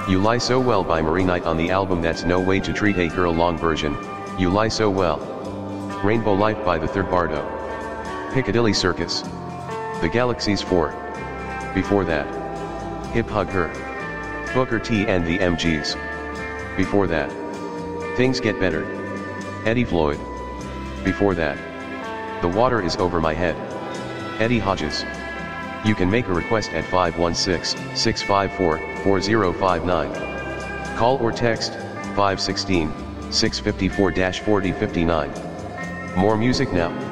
You Lie So Well by Marie Knight on the album That's No Way to Treat a Girl long version, You Lie So Well. Rainbow Life by the Third Bardo. Piccadilly Circus. The Galaxies 4. Before that. Hip Hug Her. Booker T and the MGs. Before that. Things Get Better. Eddie Floyd. Before that. The Water Is Over My Head. Eddie Hodges. You can make a request at 516-654-4059. Call or text 516-654-4059. More music now.